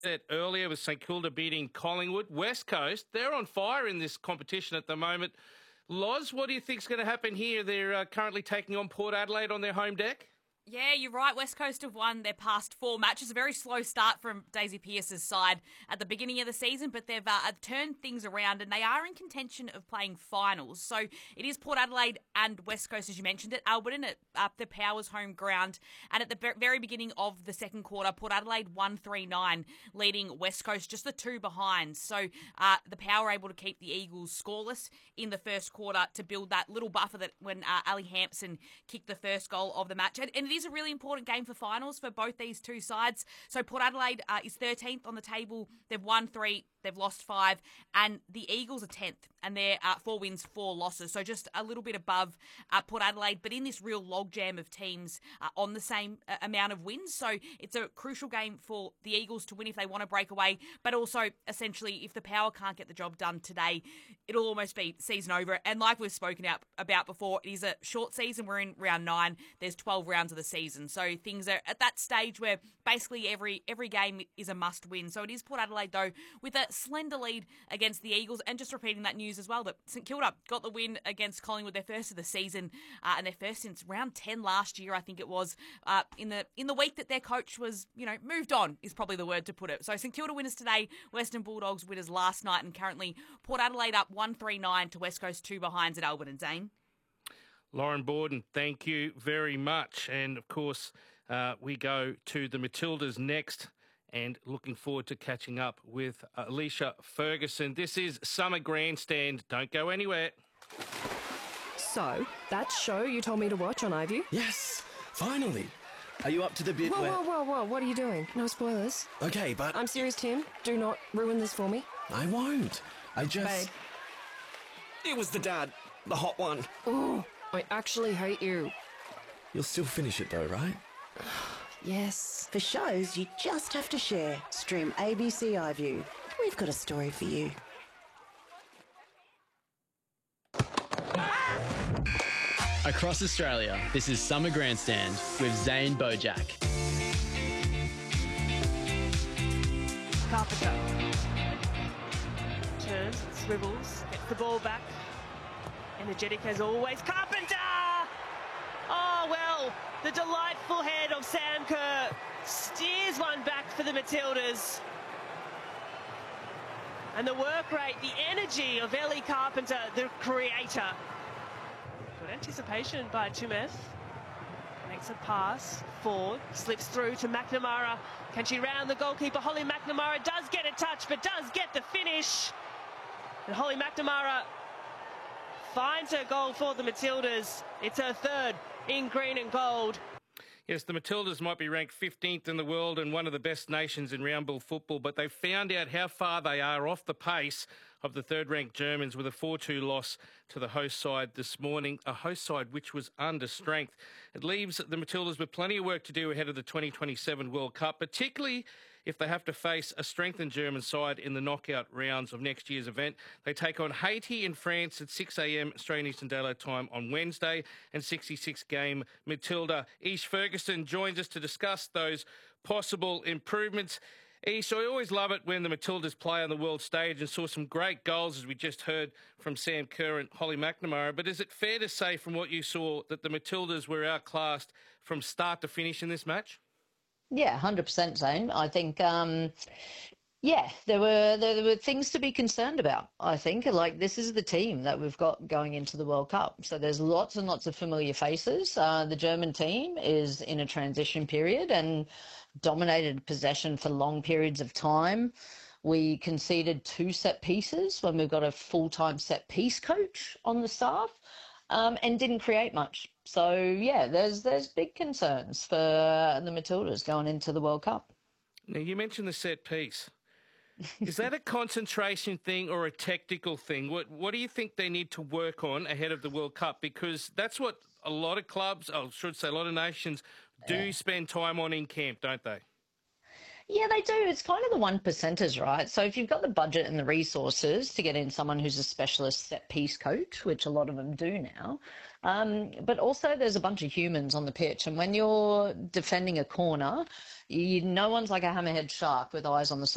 Said earlier with St Kilda beating Collingwood. West Coast, they're on fire in this competition at the moment. Loz, what do you think is going to happen here? They're currently taking on Port Adelaide on their home deck. Yeah, you're right. West Coast have won their past 4 matches. A very slow start from Daisy Pearce's side at the beginning of the season, but they've turned things around and they are in contention of playing finals. So it is Port Adelaide and West Coast, as you mentioned, at Alberton, at the Powers home ground. And at the very beginning of the second quarter, Port Adelaide 1-3-9, leading West Coast just the 2 behind. So the Power were able to keep the Eagles scoreless in the first quarter to build that little buffer that when Ali Hampson kicked the first goal of the match. And it is a really important game for finals for both these two sides. So Port Adelaide is 13th on the table. They've won 3, they've lost 5, and the Eagles are 10th, and they're 4 wins, 4 losses. So just a little bit above Port Adelaide, but in this real logjam of teams on the same amount of wins. So it's a crucial game for the Eagles to win if they want to break away, but also essentially if the Power can't get the job done today, it'll almost be season over. And like we've spoken about before, it is a short season. We're in round 9. There's 12 rounds of the season. So things are at that stage where basically every game is a must win. So it is Port Adelaide, though, with a slender lead against the Eagles. And just repeating that news as well, that St Kilda got the win against Collingwood, their first of the season, and their first since round 10 last year, I think it was, in the week that their coach was, moved on, is probably the word to put it. So St Kilda winners today, Western Bulldogs winners last night, and currently Port Adelaide up 1-3-9 to West Coast 2 behinds at Alberton. Zane? Lauren Borden, thank you very much. And, of course, we go to the Matildas next and looking forward to catching up with Alicia Ferguson. This is Summer Grandstand. Don't go anywhere. So, that show you told me to watch on iView? Yes, finally. Are you up to the bit where... Whoa, what are you doing? No spoilers. Okay, but... I'm serious, Tim. Do not ruin this for me. I won't. I just... Babe. It was the dad. The hot one. Ooh, I actually hate you. You'll still finish it though, right? Yes. For shows you just have to share. Stream ABC iView. We've got a story for you. Across Australia, this is Summer Grandstand with Zane Bojack. Carpenter turns, swivels, gets the ball back. Energetic as always. Carpenter! Oh, well, the delightful head of Sam Kerr steers one back for the Matildas. And the work rate, the energy of Ellie Carpenter, the creator. Good anticipation by Tumeth. Makes a pass forward, slips through to McNamara. Can she round the goalkeeper? Holly McNamara does get a touch, but does get the finish. And Holly McNamara finds her goal for the Matildas. It's her 3rd in green and gold. Yes, the Matildas might be ranked 15th in the world and one of the best nations in round ball football, but they found out how far they are off the pace of the 3rd-ranked Germans with a 4-2 loss to the host side this morning, a host side which was under strength. It leaves the Matildas with plenty of work to do ahead of the 2027 World Cup, particularly if they have to face a strengthened German side in the knockout rounds of next year's event. They take on Haiti in France at 6 a.m. Australian Eastern Daylight Time on Wednesday, and 66 game Matilda. Ish Ferguson joins us to discuss those possible improvements. Ish, I always love it when the Matildas play on the world stage, and saw some great goals, as we just heard from Sam Kerr and Holly McNamara. But is it fair to say from what you saw that the Matildas were outclassed from start to finish in this match? Yeah, 100%, Zane. I think, there were things to be concerned about, I think. Like, this is the team that we've got going into the World Cup. So there's lots and lots of familiar faces. The German team is in a transition period and dominated possession for long periods of time. We conceded 2 set pieces when we've got a full-time set piece coach on the staff. And didn't create much. So, yeah, there's big concerns for the Matildas going into the World Cup. Now, you mentioned the set piece. Is that a concentration thing or a technical thing? What do you think they need to work on ahead of the World Cup? Because that's what a lot of clubs, I should say a lot of nations, do spend time on in camp, don't they? Yeah, they do. It's kind of the 1%ers, right? So if you've got the budget and the resources to get in someone who's a specialist set-piece coach, which a lot of them do now, but also there's a bunch of humans on the pitch. And when you're defending a corner, no one's like a hammerhead shark with eyes on the